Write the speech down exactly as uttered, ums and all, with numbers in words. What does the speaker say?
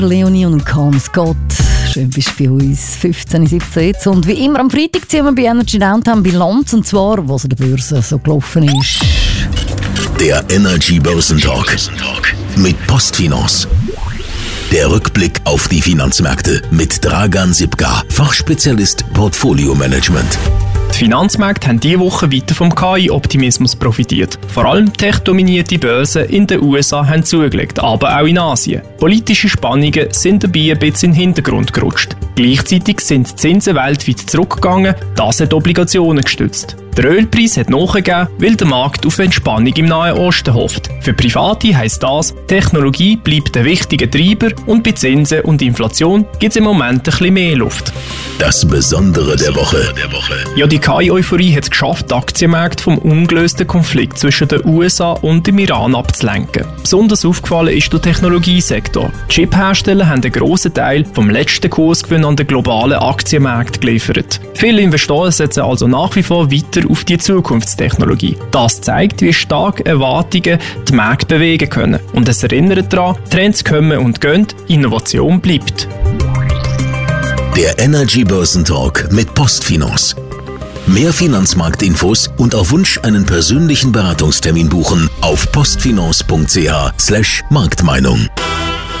Leonie und Calm Scott. Schön bist du bei uns. fünfzehn, siebzehn jetzt. Und wie immer am Freitag ziehen wir bei Energy Downtown Bilanz. Und zwar, was an der Börse so gelaufen ist. Der Energy Börsentalk mit Postfinance. Der Rückblick auf die Finanzmärkte mit Dragan Sipka, Fachspezialist Portfolio Management. Die Finanzmärkte haben diese Woche weiter vom K I-Optimismus profitiert. Vor allem tech-dominierte Börsen in den U S A haben zugelegt, aber auch in Asien. Politische Spannungen sind dabei ein bisschen in den Hintergrund gerutscht. Gleichzeitig sind die Zinsen weltweit zurückgegangen, das hat Obligationen gestützt. Der Ölpreis hat nachgegeben, weil der Markt auf Entspannung im Nahen Osten hofft. Für Private heisst das, Technologie bleibt ein wichtiger Treiber und bei Zinsen und Inflation gibt es im Moment ein bisschen mehr Luft. Das Besondere der Woche. Ja, die K I-Euphorie hat es geschafft, die Aktienmärkte vom ungelösten Konflikt zwischen den U S A und dem Iran abzulenken. Besonders aufgefallen ist der Technologiesektor. Die Chip-Hersteller haben einen grossen Teil vom letzten Kursgewinn an den globalen Aktienmärkten geliefert. Viele Investoren setzen also nach wie vor weiter auf die Zukunftstechnologie. Das zeigt, wie stark Erwartungen die Märkte bewegen können. Und es erinnert daran, Trends kommen und gehen, Innovation bleibt. Der Energy Börsentalk mit Postfinance. Mehr Finanzmarktinfos und auf Wunsch einen persönlichen Beratungstermin buchen auf postfinance punkt c h slash Marktmeinung.